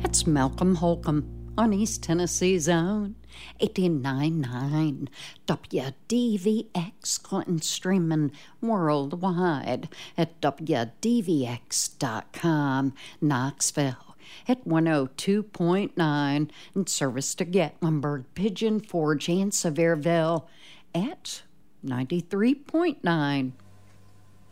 It's Malcolm Holcomb on East Tennessee's own 89.9 WDVX, Clinton, streaming worldwide at WDVX.com, Knoxville at 102.9, and service to Gatlinburg, Pigeon Forge, and Sevierville at 93.9.